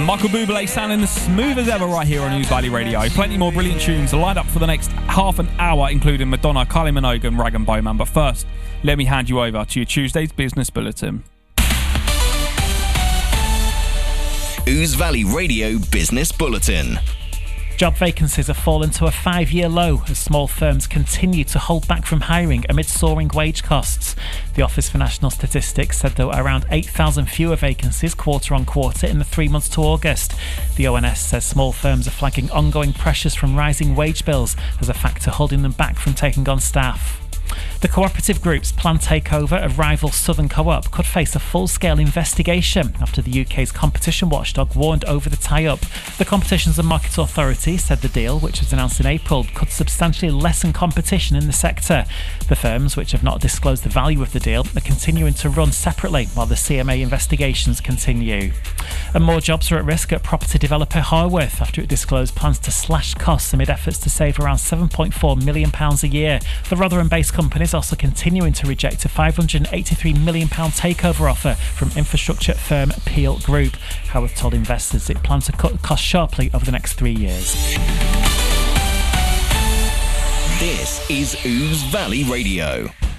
Michael Bublé sounding as smooth as ever right here on Ouse Valley Radio. Plenty more brilliant tunes lined up for the next half an hour, including Madonna, Kylie Minogue and Rag & Bowman. But first, let me hand you over to your Tuesday's Business Bulletin. Ouse Valley Radio Business Bulletin. Job vacancies have fallen to a 5-year low as small firms continue to hold back from hiring amid soaring wage costs. The Office for National Statistics said there were around 8,000 fewer vacancies quarter on quarter in the 3 months to August. The ONS says small firms are flagging ongoing pressures from rising wage bills as a factor holding them back from taking on staff. The cooperative group's planned takeover of rival Southern Co-op could face a full-scale investigation after the UK's competition watchdog warned over the tie-up. The Competitions and Markets Authority said the deal, which was announced in April, could substantially lessen competition in the sector. The firms, which have not disclosed the value of the deal, are continuing to run separately while the CMA investigations continue. And more jobs are at risk at property developer Harworth after it disclosed plans to slash costs amid efforts to save around £7.4 million a year. The Rotherham-based company is also continuing to reject a £583 million takeover offer from infrastructure firm Peel Group. Harworth told investors it plans to cut costs sharply over the next 3 years. This is Ouse Valley Radio.